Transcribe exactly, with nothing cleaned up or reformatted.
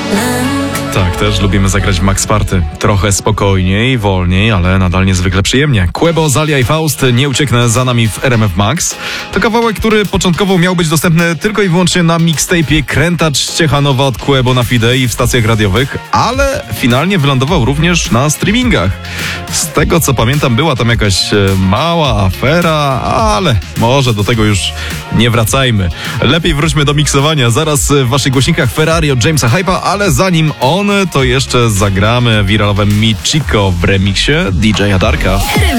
Tak, też lubimy zagrać w Max Party. Trochę spokojniej, wolniej, ale nadal niezwykle przyjemnie. Quebo, Zalia i Faust, Nie ucieknę za nami w R M F Max. To kawałek, który początkowo miał być dostępny tylko i wyłącznie na mixtape'ie Krętacz Ciechanowa od Quebo na Fide i w stacjach radiowych, ale finalnie wylądował również na streamingach. Z tego co pamiętam, była tam jakaś mała afera, ale może do tego już nie wracajmy. Lepiej wróćmy do miksowania. Zaraz w waszych głośnikach Ferrari od Jamesa Hype'a, ale zanim on, to jeszcze zagramy wiralowe Mi Chico w remiksie D J Darka.